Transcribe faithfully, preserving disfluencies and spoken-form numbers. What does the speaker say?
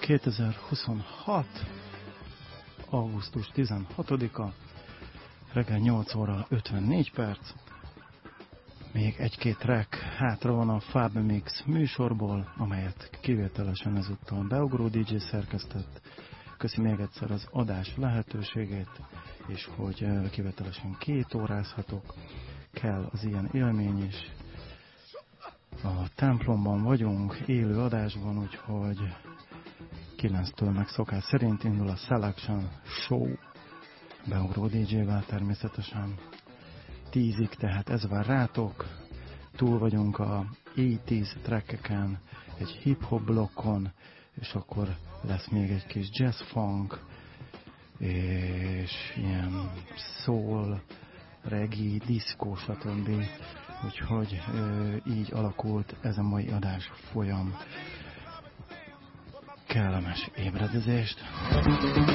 kétezer-huszonhat. augusztus tizenhatodika, reggel nyolc óra ötvennégy perc. Még egy-két track hátra van a Fab Mix műsorból, amelyet kivételesen ezúttal Beugró dé dzsé szerkesztett. Köszi még egyszer az adás lehetőségét, és hogy kivételesen két órázhatok. Kell az ilyen élmény is. A templomban vagyunk, élő adásban, úgyhogy kilenctől meg szokás szerint indul a Selection Show. Beugró dé dzsével természetesen. tízig, tehát ez vár rátok. Túl vagyunk a nyolcvanas trackeken, egy hip-hop blokkon, és akkor lesz még egy kis jazz funk, és ilyen soul, reggae, diszkó, stb. Úgyhogy ö, így alakult ez a mai adás folyam. Kellemes ébredezést!